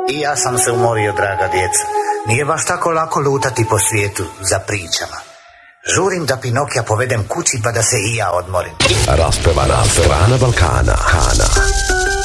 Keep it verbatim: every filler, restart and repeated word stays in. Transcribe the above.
I ja sam se umorio, draga djeca. Nije baš tako lako lutati po svijetu za pričama. Žurim da Pinokija povedem kući pa da se i ja odmorim. Raspevana strana Balkana. Kana.